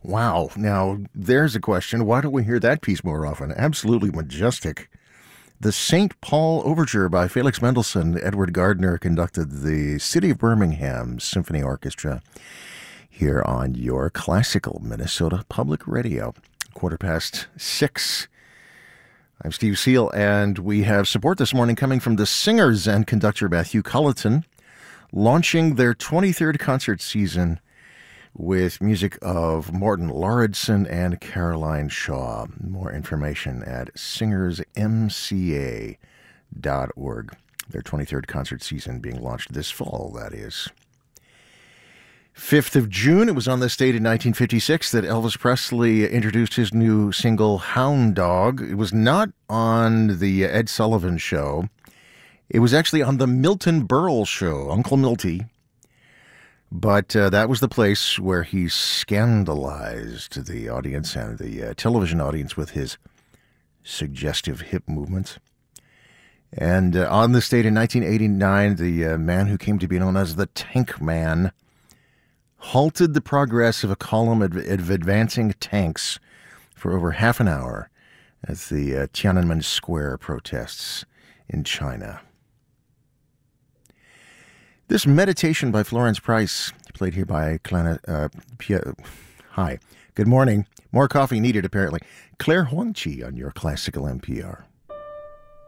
Wow. Now, there's a question. Why don't we hear that piece more often? Absolutely majestic. The St. Paul Overture by Felix Mendelssohn. Edward Gardner conducted the City of Birmingham Symphony Orchestra here on your classical Minnesota Public Radio. 6:15. I'm Steve Seal, and we have support this morning coming from the Singers and conductor Matthew Culleton, launching their 23rd concert season with music of Morton Lauridsen and Caroline Shaw. More information at singersmca.org. Their 23rd concert season being launched this fall, that is. 5th of June, it was on this date in 1956 that Elvis Presley introduced his new single, Hound Dog. It was not on the Ed Sullivan Show. It was actually on the Milton Berle Show, Uncle Milty. But that was the place where he scandalized the audience and the television audience with his suggestive hip movements. And on this date in 1989, the man who came to be known as the Tank Man halted the progress of a column of advancing tanks for over half an hour at the Tiananmen Square protests in China. This meditation by Florence Price, played here by Hi, good morning. More coffee needed, apparently. Claire Huangqi on your classical NPR.